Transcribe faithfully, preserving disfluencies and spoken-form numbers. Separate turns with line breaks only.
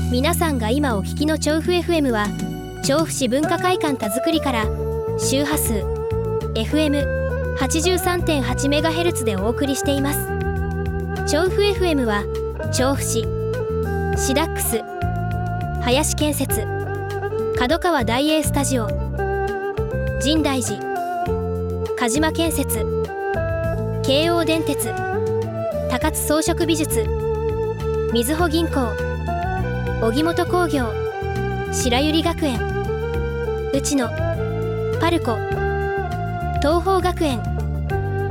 皆さんが今お聞きの調布 エフエム は調布市文化会館田作りから周波数 エフエムはちじゅうさんてんはちメガヘルツ でお送りしています。調布 エフエム は調布市シダックス、林建設、角川大英スタジオ、深大寺、鹿島建設、京王電鉄、高津装飾美術、みずほ銀行、荻本工業、白百合学園、内野、パルコ、東邦学園、